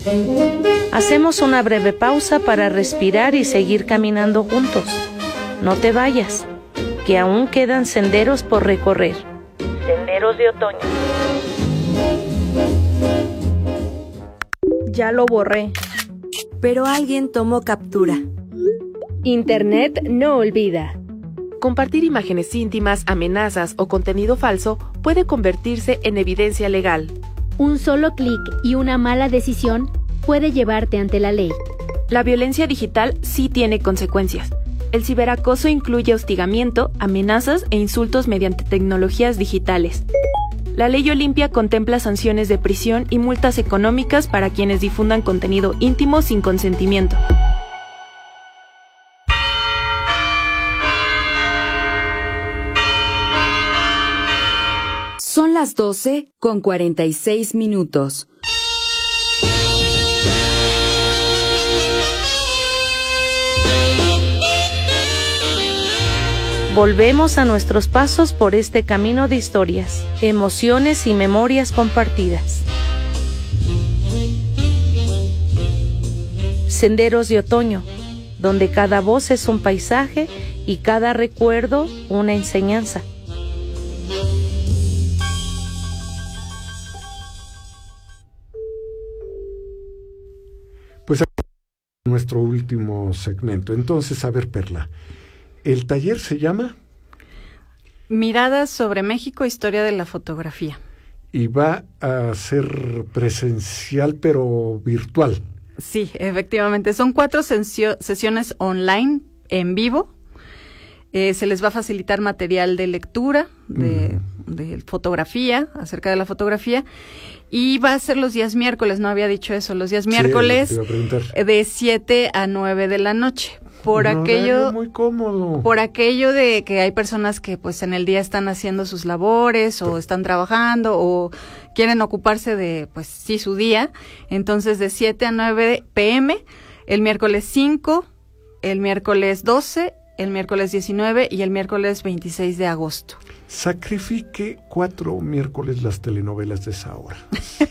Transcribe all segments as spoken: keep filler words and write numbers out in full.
Hacemos una breve pausa para respirar y seguir caminando juntos. No te vayas, que aún quedan senderos por recorrer. Senderos de otoño. Ya lo borré. Pero alguien tomó captura. Internet no olvida. Compartir imágenes íntimas, amenazas o contenido falso puede convertirse en evidencia legal. Un solo clic y una mala decisión puede llevarte ante la ley. La violencia digital sí tiene consecuencias. El ciberacoso incluye hostigamiento, amenazas e insultos mediante tecnologías digitales. La Ley Olimpia contempla sanciones de prisión y multas económicas para quienes difundan contenido íntimo sin consentimiento. Son las doce con cuarenta y seis minutos. Volvemos a nuestros pasos por este camino de historias, emociones y memorias compartidas. Senderos de otoño, donde cada voz es un paisaje y cada recuerdo una enseñanza. Pues nuestro último segmento. Entonces, a ver, Perla, el taller se llama Miradas sobre México, historia de la fotografía. Y va a ser presencial, pero virtual. Sí, efectivamente. Son cuatro sensio- sesiones online, en vivo. Eh, se les va a facilitar material de lectura, de, mm. de fotografía, acerca de la fotografía. Y va a ser los días miércoles, no había dicho eso, los días miércoles sí, de siete a nueve de la noche. Por Un aquello muy cómodo. Por aquello de que hay personas que pues en el día están haciendo sus labores o están trabajando o quieren ocuparse de pues sí su día. Entonces de siete a nueve pe eme, el miércoles cinco, el miércoles doce, el miércoles diecinueve y el miércoles veintiséis de agosto. Sacrifique cuatro miércoles las telenovelas de esa hora.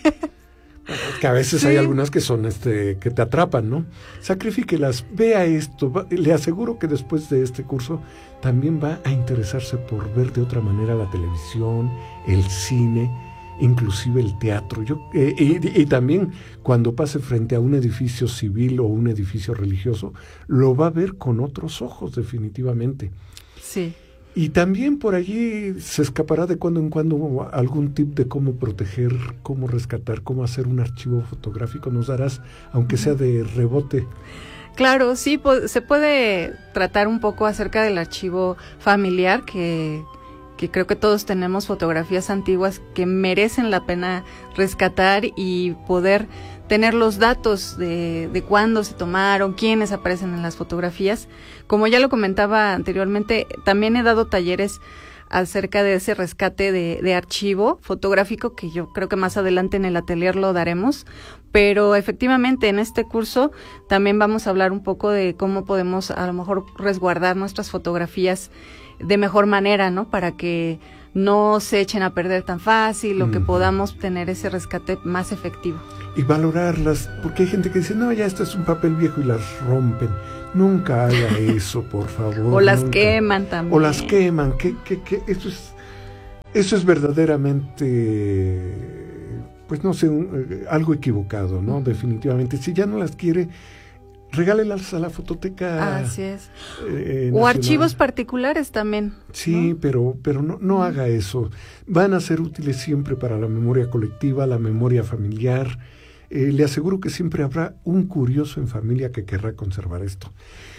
Que a veces sí. Hay algunas que son este que te atrapan, ¿no? Sacrifíquelas, vea esto, va, le aseguro que después de este curso también va a interesarse por ver de otra manera la televisión, el cine, inclusive el teatro. Yo eh, y, y también cuando pase frente a un edificio civil o un edificio religioso, lo va a ver con otros ojos, definitivamente. Sí. Y también por allí se escapará de cuando en cuando algún tip de cómo proteger, cómo rescatar, cómo hacer un archivo fotográfico. Nos darás, aunque sea de rebote. Claro, sí, po- se puede tratar un poco acerca del archivo familiar, que, que creo que todos tenemos fotografías antiguas que merecen la pena rescatar y poder tener los datos de, de cuándo se tomaron, quiénes aparecen en las fotografías. Como ya lo comentaba anteriormente, también he dado talleres acerca de ese rescate de, de archivo fotográfico, que yo creo que más adelante en el atelier lo daremos, pero efectivamente en este curso también vamos a hablar un poco de cómo podemos a lo mejor resguardar nuestras fotografías de mejor manera, ¿no? Para que no se echen a perder tan fácil o mm. que podamos tener ese rescate más efectivo. Y valorarlas, porque hay gente que dice, no, ya esto es un papel viejo y las rompen. Nunca haga eso, por favor. O las nunca. queman también. O las queman, que, que, que eso es, eso es verdaderamente, pues no sé, un, algo equivocado, ¿no? Definitivamente. Si ya no las quiere, regálelas a la fototeca. Así es. Eh, o archivos particulares también. Sí, ¿no? pero, pero no, no haga eso. Van a ser útiles siempre para la memoria colectiva, la memoria familiar. Eh, le aseguro que siempre habrá un curioso en familia que querrá conservar esto.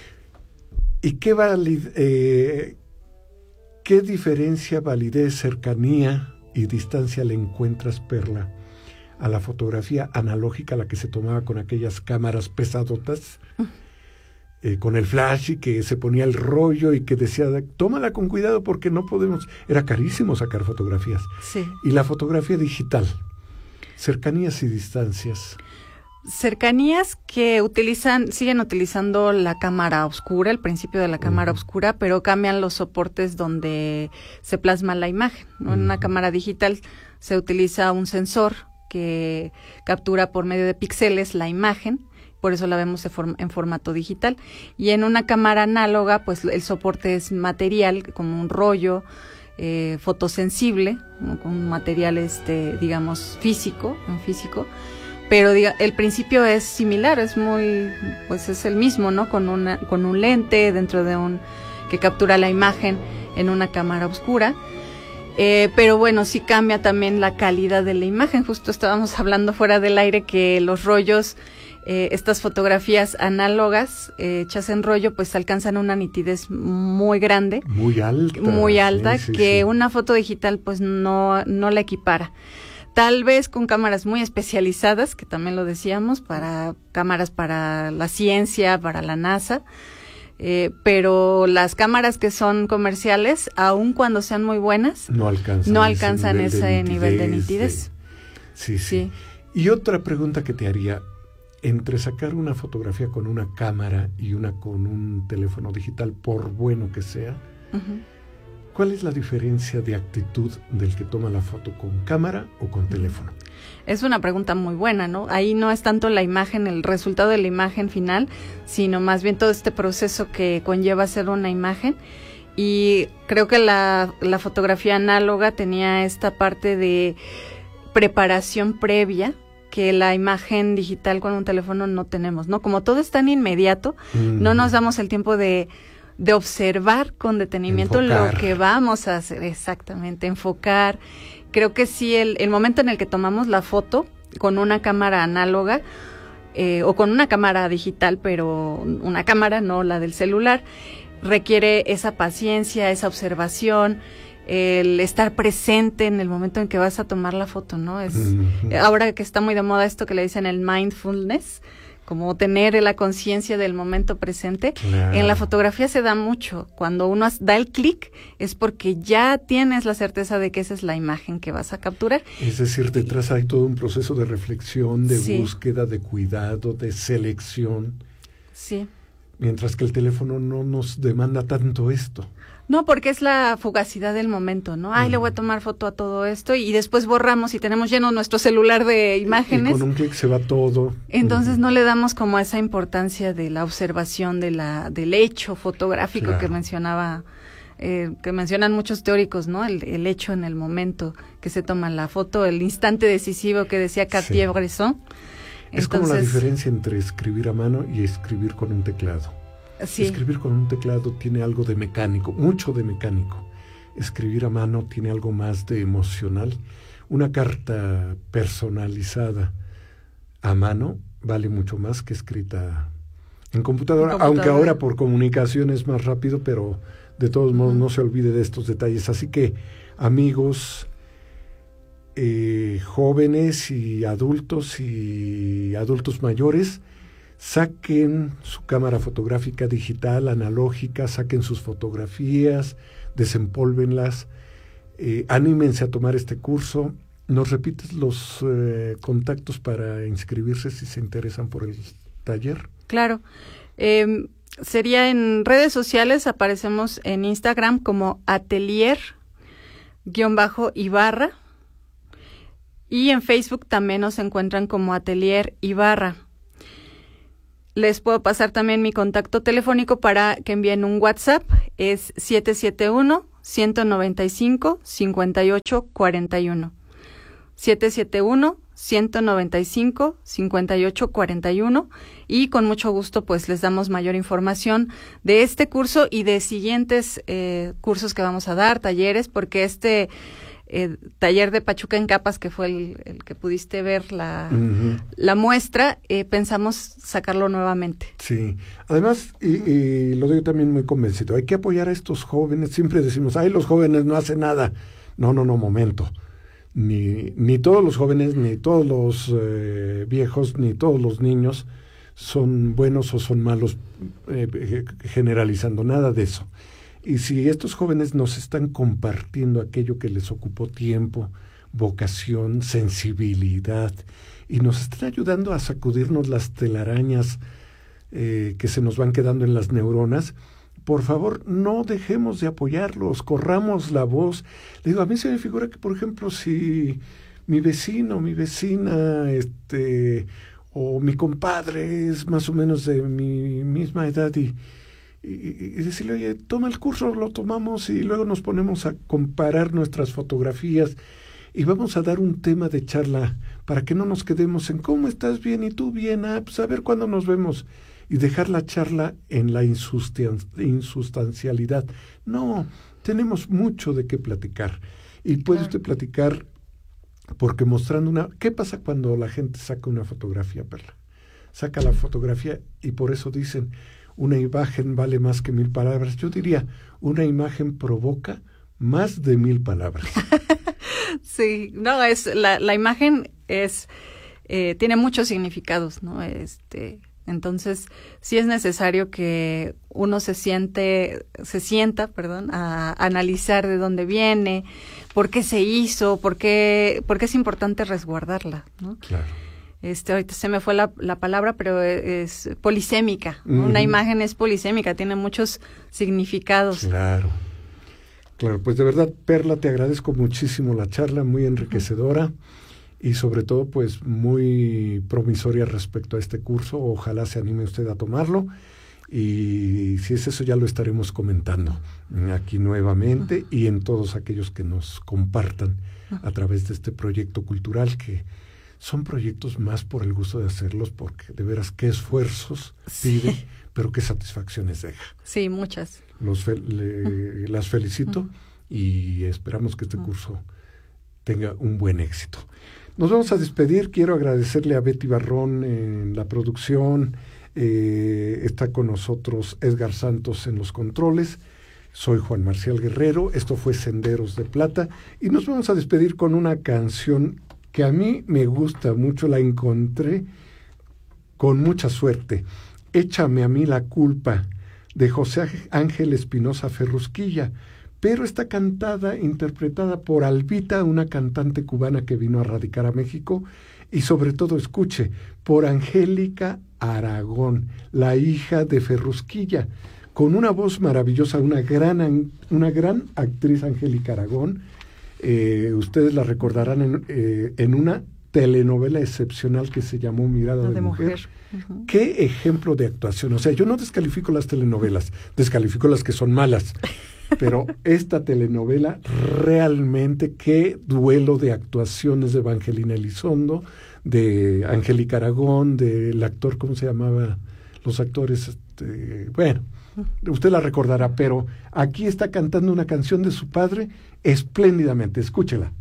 ¿Y qué, valid- eh, qué diferencia, validez, cercanía y distancia le encuentras, Perla, a la fotografía analógica, la que se tomaba con aquellas cámaras pesadotas, eh, con el flash y que se ponía el rollo y que decía, tómala con cuidado porque no podemos... Era carísimo sacar fotografías. Sí. Y la fotografía digital. Cercanías y distancias. Cercanías que utilizan, siguen utilizando la cámara oscura, el principio de la cámara uh-huh. oscura, pero cambian los soportes donde se plasma la imagen, ¿no? Uh-huh. En una cámara digital se utiliza un sensor que captura por medio de píxeles la imagen, por eso la vemos de form- en formato digital. Y en una cámara análoga, pues el soporte es material, como un rollo eh, fotosensible, con un material, este, digamos, físico, un físico. Pero diga, el principio es similar, es muy, pues es el mismo, ¿no? Con una, con un lente dentro de un, que captura la imagen en una cámara oscura. Eh, pero bueno, sí cambia también la calidad de la imagen. Justo estábamos hablando fuera del aire que los rollos, eh, estas fotografías análogas eh, hechas en rollo, pues alcanzan una nitidez muy grande. Muy alta. Muy alta, sí, sí, que sí. una foto digital pues no, no la equipara. Tal vez con cámaras muy especializadas, que también lo decíamos, para cámaras para la ciencia, para la NASA, eh, pero las cámaras que son comerciales, aun cuando sean muy buenas, no alcanzan, no alcanzan ese, ese nivel de nitidez. nitidez. De... Sí, sí, sí. Y otra pregunta que te haría, entre sacar una fotografía con una cámara y una con un teléfono digital, por bueno que sea, uh-huh. ¿cuál es la diferencia de actitud del que toma la foto con cámara o con teléfono? Es una pregunta muy buena, ¿no? Ahí no es tanto la imagen, el resultado de la imagen final, sino más bien todo este proceso que conlleva hacer una imagen. Y creo que la, la fotografía análoga tenía esta parte de preparación previa que la imagen digital con un teléfono no tenemos, ¿no? Como todo es tan inmediato, mm. no nos damos el tiempo de... de observar con detenimiento enfocar. Lo que vamos a hacer, exactamente, enfocar. Creo que sí, el, el momento en el que tomamos la foto con una cámara análoga eh, o con una cámara digital, pero una cámara, no la del celular, requiere esa paciencia, esa observación, el estar presente en el momento en que vas a tomar la foto, ¿no? Es uh-huh. Ahora que está muy de moda esto que le dicen el mindfulness, como tener la conciencia del momento presente. Claro. En la fotografía se da mucho. Cuando uno da el clic es porque ya tienes la certeza de que esa es la imagen que vas a capturar. Es decir, detrás hay todo un proceso de reflexión, de sí. búsqueda, de cuidado, de selección. Sí. Mientras que el teléfono no nos demanda tanto esto. No, porque es la fugacidad del momento, ¿no? Ay, mm. le voy a tomar foto a todo esto y después borramos y tenemos lleno nuestro celular de imágenes. Y con un clic se va todo. Entonces mm. no le damos como esa importancia de la observación de la del hecho fotográfico claro. que mencionaba, eh, que mencionan muchos teóricos, ¿no? El, el hecho en el momento que se toma la foto, el instante decisivo que decía Cartier-Bresson. Sí. Es Entonces, como la diferencia entre escribir a mano y escribir con un teclado. Sí. Escribir con un teclado tiene algo de mecánico, mucho de mecánico. Escribir a mano tiene algo más de emocional. Una carta personalizada a mano vale mucho más que escrita en computadora, en computadora. Aunque ahora por comunicación es más rápido, pero de todos modos uh-huh. no se olvide de estos detalles. Así que, amigos, eh, jóvenes y adultos y adultos mayores, saquen su cámara fotográfica digital, analógica, saquen sus fotografías, desempólvenlas, eh, anímense a tomar este curso. ¿Nos repites los eh, contactos para inscribirse si se interesan por el taller? Claro. Eh, sería en redes sociales, aparecemos en Instagram como atelier-ibarra y en Facebook también nos encuentran como Atelier Ibarra. Les puedo pasar también mi contacto telefónico para que envíen un WhatsApp, es siete siete uno, uno nueve cinco, cinco ocho cuatro uno. siete siete uno, uno nueve cinco, cinco ocho cuatro uno y con mucho gusto pues les damos mayor información de este curso y de siguientes eh, cursos que vamos a dar, talleres, porque este... Eh, taller de Pachuca en Capas, que fue el, el que pudiste ver la, uh-huh. la muestra, eh, pensamos sacarlo nuevamente. Sí, además, y, y lo digo también muy convencido, hay que apoyar a estos jóvenes. Siempre decimos, ay, los jóvenes no hacen nada. No, no, no, momento. Ni, ni todos los jóvenes, ni todos los eh, viejos, ni todos los niños son buenos o son malos, eh, generalizando, nada de eso. Y si estos jóvenes nos están compartiendo aquello que les ocupó tiempo, vocación, sensibilidad, y nos están ayudando a sacudirnos las telarañas eh, que se nos van quedando en las neuronas, por favor, no dejemos de apoyarlos, corramos la voz. Le digo, a mí se me figura que, por ejemplo, si mi vecino, mi vecina, este, o mi compadre es más o menos de mi misma edad y, y, y decirle, oye, toma el curso, lo tomamos y luego nos ponemos a comparar nuestras fotografías y vamos a dar un tema de charla para que no nos quedemos en ¿cómo estás? Bien, ¿y tú bien? Ah, pues a ver cuándo nos vemos. Y dejar la charla en la insustancialidad. No, tenemos mucho de qué platicar. Y puede claro. usted platicar porque mostrando una... ¿Qué pasa cuando la gente saca una fotografía, Perla? Saca la fotografía y por eso dicen, una imagen vale más que mil palabras. Yo diría, una imagen provoca más de mil palabras. Sí, no, es la, la imagen es eh, tiene muchos significados, ¿no? Este... Entonces, sí es necesario que uno se siente, se sienta, perdón, a analizar de dónde viene, por qué se hizo, por qué, por qué es importante resguardarla, ¿no? Claro. Este, ahorita se me fue la, la palabra, pero es polisémica, ¿no? Uh-huh. Una imagen es polisémica, tiene muchos significados. Claro. Claro, pues de verdad, Perla, te agradezco muchísimo la charla, muy enriquecedora. Uh-huh. Y sobre todo, pues, muy promisoria respecto a este curso. Ojalá se anime usted a tomarlo. Y si es eso, ya lo estaremos comentando aquí nuevamente uh-huh. y en todos aquellos que nos compartan uh-huh. a través de este proyecto cultural, que son proyectos más por el gusto de hacerlos, porque de veras qué esfuerzos sí. pide, pero qué satisfacciones deja. Sí, muchas. Los fe- le, uh-huh. Las felicito uh-huh. y esperamos que este uh-huh. curso tenga un buen éxito. Nos vamos a despedir. Quiero agradecerle a Betty Barrón en la producción. Eh, está con nosotros Edgar Santos en los controles. Soy Juan Marcial Guerrero. Esto fue Senderos de Plata. Y nos vamos a despedir con una canción que a mí me gusta mucho. La encontré con mucha suerte. Échame a mí la culpa, de José Ángel Espinosa Ferrusquilla. Pero está cantada, interpretada por Albita, una cantante cubana que vino a radicar a México, y sobre todo, escuche, por Angélica Aragón, la hija de Ferrusquilla, con una voz maravillosa, una gran, una gran actriz, Angélica Aragón. Eh, ustedes la recordarán en, eh, en una telenovela excepcional que se llamó Mirada de, de Mujer. mujer. Uh-huh. Qué ejemplo de actuación. O sea, yo no descalifico las telenovelas, descalifico las que son malas. Pero esta telenovela, realmente, qué duelo de actuaciones de Evangelina Elizondo, de Angélica Aragón, del actor, ¿cómo se llamaba? Los actores, este, bueno, usted la recordará, pero aquí está cantando una canción de su padre espléndidamente. Escúchela.